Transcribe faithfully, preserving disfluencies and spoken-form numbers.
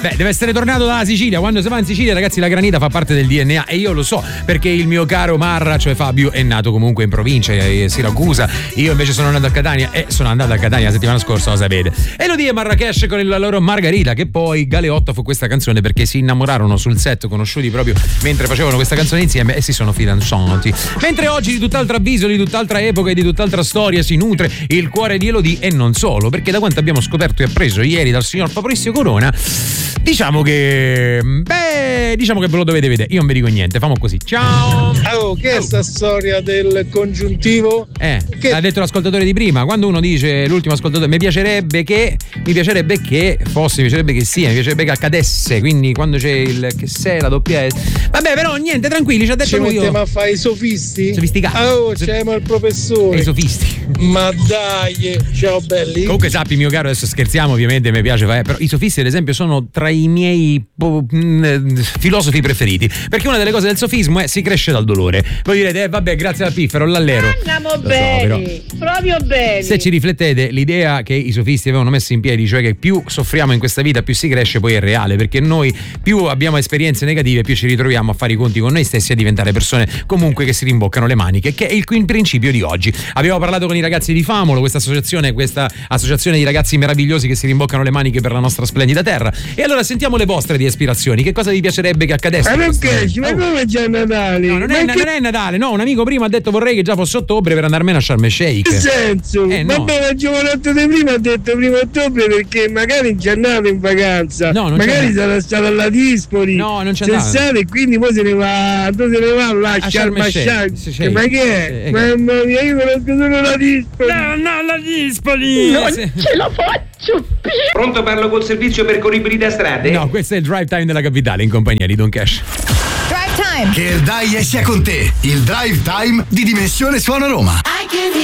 Beh, deve essere tornato dalla Sicilia. Quando si va in Sicilia, ragazzi, la granita fa parte del D N A e io lo so, perché il mio caro Marra, cioè Fabio, è nato comunque in provincia, a Siracusa. Io invece sono nato a Catania e sono andato a Catania la settimana scorsa, lo sapete. Elodie e Marrakesh con la loro Margarita, che poi Galeotto fu questa canzone perché si innamorarono sul set, conosciuti proprio mentre facevano questa canzone insieme e si sono fidanzati. Mentre oggi di tutt'altro avviso, di tutt'altra epoca e di tutt'altra storia si nutre il cuore di Elodie, e non solo, perché da quanto abbiamo scoperto e appreso ieri dal signor Fabrizio Corona, diciamo che beh, diciamo che ve lo dovete vedere. Io non vi dico niente, famo così. Ciao. Oh, che è sta storia del congiuntivo? Eh, che... l'ha detto l'ascoltatore di prima. Quando uno dice, l'ultimo ascoltatore, mi piacerebbe che mi piacerebbe che fosse, mi piacerebbe che sia, mi piacerebbe che accadesse, quindi quando c'è il che se, la doppia S. Vabbè, però niente, tranquilli, ci ha detto ci lui. mettiamo a fare i sofisti? Sofisticati. Oh, c'è il professore. E i sofisti. Ma dai, ciao belli. Comunque sappi, mio caro, adesso scherziamo, ovviamente mi piace fare, però i sofisti ad esempio sono tra i miei po- mh, filosofi preferiti, perché una delle cose del sofismo è si cresce dal dolore. Voi direte, eh vabbè, grazie al piffero, l'allero. Andiamo bene, so, proprio bene. Se ci riflettete, l'idea che i sofisti avevano messo in piedi, cioè che più soffriamo in questa vita più si cresce, poi è reale, perché noi più abbiamo esperienze negative più ci ritroviamo a fare i conti con noi stessi, a diventare persone comunque che si rimboccano le maniche, che è il, il principio di oggi. Abbiamo parlato con i ragazzi di Famolo, questa associazione, questa associazione di ragazzi meravigliosi che si rimboccano le maniche per la nostra splendida terra, e allora sentiamo le vostre di aspirazioni. Che cosa vi piacerebbe che accadesse? Ma perché? Ma oh. come c'è Natale? No, non è, che... non è Natale, no, un amico prima ha detto vorrei che già fosse ottobre per andarmene a Sharm el Sheikh. Che senso? Eh, no. Vabbè, la giovanotto di prima ha detto primo ottobre perché magari c'è andato in vacanza, no, non magari sarà stato alla Dispoli, no, non c'è andato e quindi poi se ne va, dove se ne va là a Sharm el Sheikh. Ma che è? Mamma mia, io conosco solo la Dispoli. No, no, la Dispoli. Non se... ce la faccio più. Pronto, parlo col servizio percorribilità strade? No, questo è il drive time della capitale in compagnia di Don Cash. Drive time. Che il D A I sia con te. Il drive time di Dimensione Suono Roma.